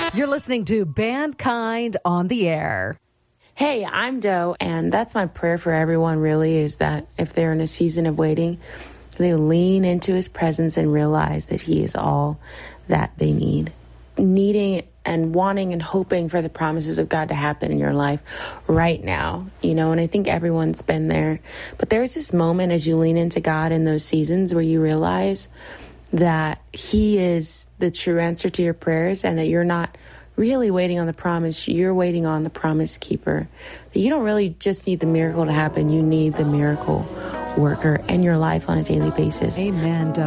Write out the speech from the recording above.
You're listening to Bandkind on the Air. Hey, I'm Doe, and that's my prayer for everyone, really, is that if they're in a season of waiting, they lean into his presence and realize that he is all that they need. Needing and wanting and hoping for the promises of God to happen in your life right now, and I think everyone's been there. But there's this moment as you lean into God in those seasons where you realize that he is the true answer to your prayers and that you're not really waiting on the promise, you're waiting on the promise keeper. That you don't really just need the miracle to happen, you need the miracle worker in your life on a daily basis. Amen, Doe.